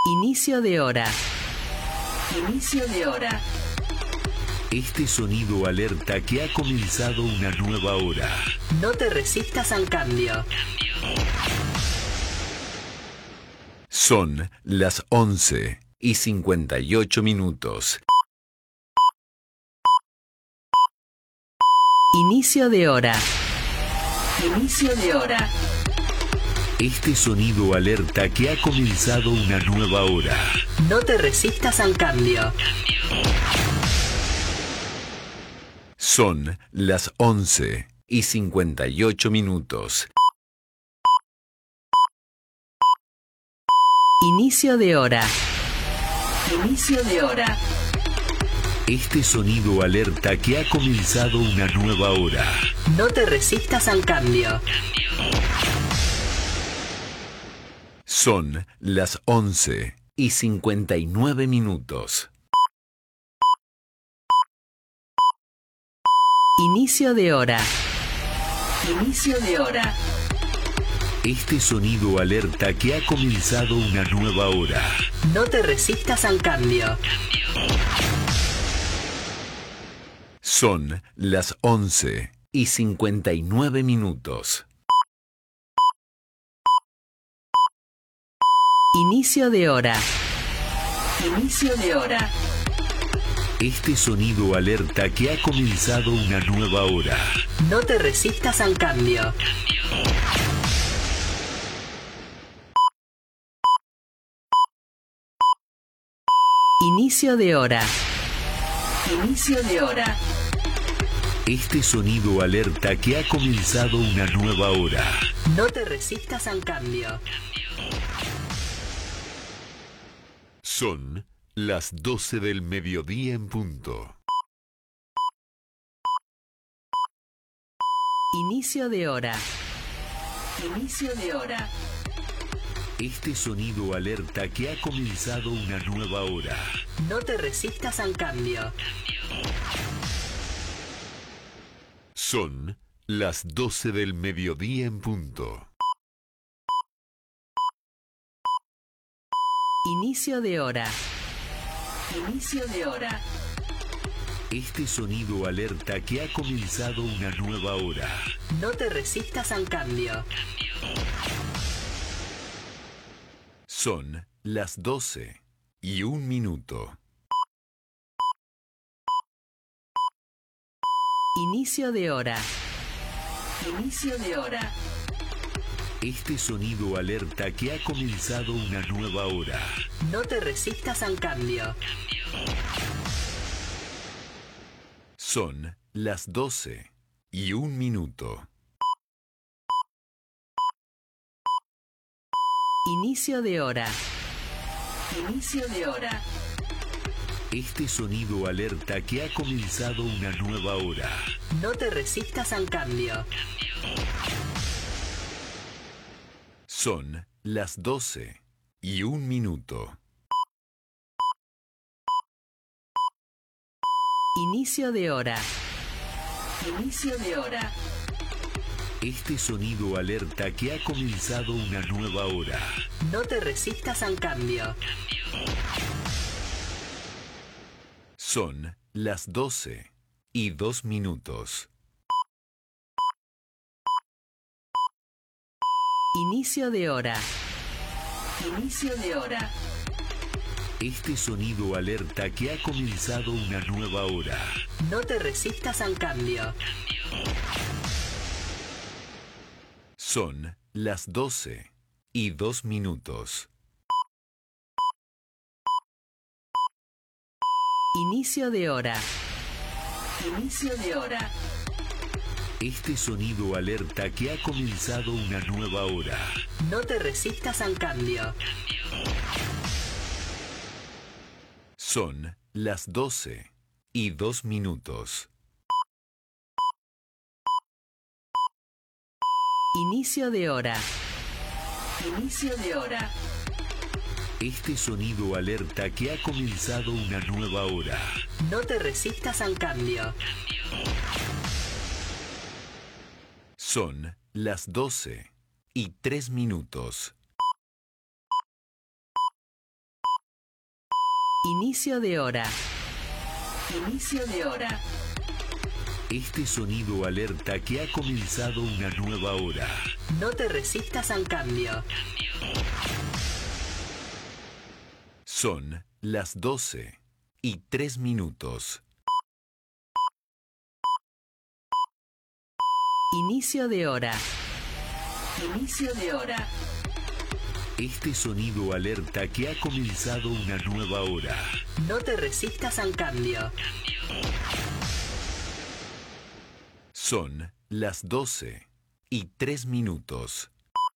Inicio de hora. Inicio de hora. Este sonido alerta que ha comenzado una nueva hora. No te resistas al cambio. Son las 11:58. Inicio de hora. Inicio de hora. Este sonido alerta que ha comenzado una nueva hora. No te resistas al cambio. Son las 11:58. Inicio de hora. Inicio de hora. Este sonido alerta que ha comenzado una nueva hora. No te resistas al cambio. Son las 11:59. Inicio de hora. Inicio de hora. Este sonido alerta que ha comenzado una nueva hora. No te resistas al cambio. Son las 11:59. Inicio de hora. Inicio de hora. Este sonido alerta que ha comenzado una nueva hora. No te resistas al cambio. Inicio de hora. Inicio de hora. Este sonido alerta que ha comenzado una nueva hora. No te resistas al cambio. Son las 12 del mediodía en punto. Inicio de hora. Inicio de hora. Este sonido alerta que ha comenzado una nueva hora. No te resistas al cambio. Son las 12 del mediodía en punto. Inicio de hora. Inicio de hora. Este sonido alerta que ha comenzado una nueva hora. No te resistas al cambio. Son las 12:01. Inicio de hora. Inicio de hora. Este sonido alerta que ha comenzado una nueva hora. No te resistas al cambio. Son las 12:01. Inicio de hora. Inicio de hora. Este sonido alerta que ha comenzado una nueva hora. No te resistas al cambio. Son las 12:01. Inicio de hora. Inicio de hora. Este sonido alerta que ha comenzado una nueva hora. No te resistas al cambio. Son las 12:02. Inicio de hora. Inicio de hora. Este sonido alerta que ha comenzado una nueva hora. No te resistas al cambio. Son las 12:02. Inicio de hora. Inicio de hora. Este sonido alerta que ha comenzado una nueva hora. No te resistas al cambio. Son las 12:02. Inicio de hora. Inicio de hora. Este sonido alerta que ha comenzado una nueva hora. No te resistas al cambio. Son las 12:03. Inicio de hora. Inicio de hora. Este sonido alerta que ha comenzado una nueva hora. No te resistas al cambio. Son las 12:03. Inicio de hora. Inicio de hora. Este sonido alerta que ha comenzado una nueva hora. No te resistas al cambio. Son las 12:03.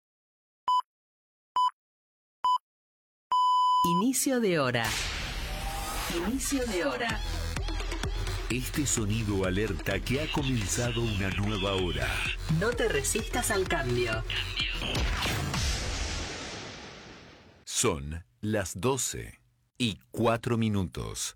Inicio de hora. Inicio de hora. Este sonido alerta que ha comenzado una nueva hora. No te resistas al cambio. Son las 12:04.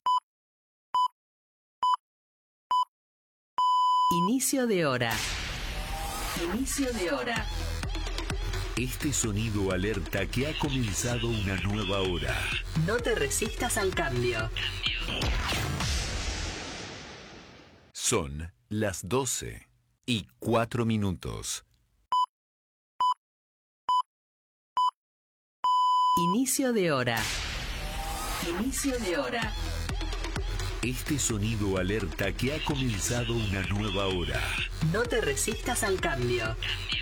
Inicio de hora. Inicio de hora. Este sonido alerta que ha comenzado una nueva hora. No te resistas al cambio. Son las 12:04. Inicio de hora. Inicio de hora. Este sonido alerta que ha comenzado una nueva hora. No te resistas al cambio.